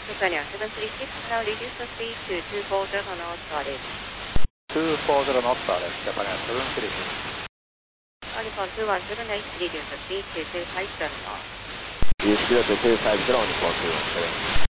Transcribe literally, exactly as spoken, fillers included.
Lithuania seven three six, now reduce the speed to two four zero knots started. two four zero knots started, Japan seven three six. Alpha two one seven eight, reduce the speed to two five zero knots. Reduce to two five zero, Nippon two one seven.